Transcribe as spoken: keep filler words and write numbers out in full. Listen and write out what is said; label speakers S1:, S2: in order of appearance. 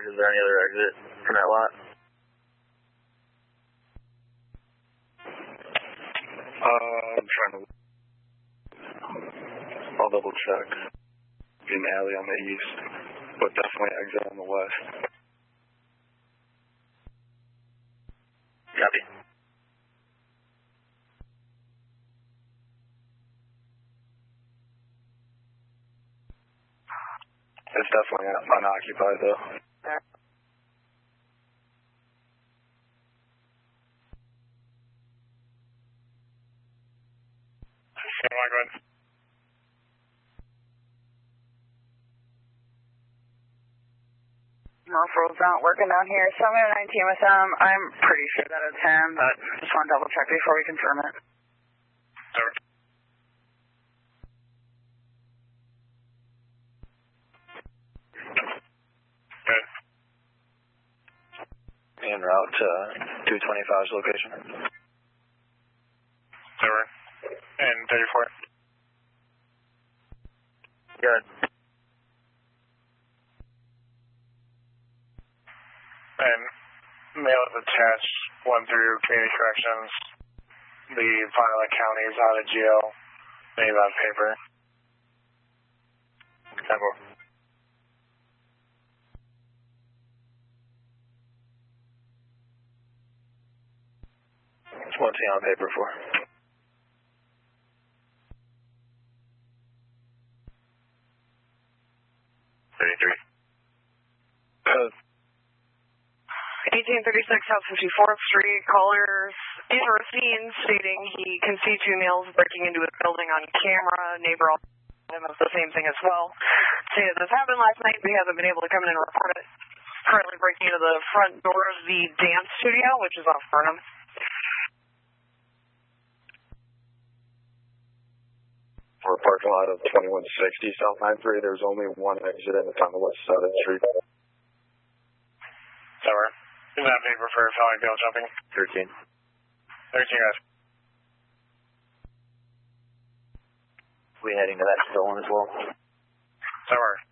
S1: Is there any other exit from that lot?
S2: Uh, I'm trying to... I'll double check. Be an alley on the east, but definitely exit on the west.
S1: Copy.
S2: It's definitely unoccupied, though.
S3: There.
S2: Okay, go ahead.
S3: Muffles not working down here. seven oh nine T M S M. I'm pretty sure that it's him, but just want to double check before we confirm it.
S2: Over. Good.
S1: En route to two twenty-five's location.
S2: Over. And thirty-four.
S1: Good.
S2: And mail is attached, one through community corrections. The Violet County is out of jail. Made on paper.
S1: ten four. What's he on paper for?
S2: thirty-three.
S1: Uh,
S3: eighteen thirty-six South fifty-fourth Street, callers in Racine stating he can see two males breaking into his building on camera. Neighbor also told him of the same thing as well. Stated this happened last night, but he hasn't been able to come in and report it. Currently breaking into the front door of the dance studio, which is off Burnham.
S2: For a parking lot of twenty-one sixty South nine three, there's only one exit and it's on the west side of the street. Tower. Is that paper for felony bail jumping?
S1: thirteen.
S2: thirteen, guys.
S1: We heading to that stolen as well?
S2: Tower.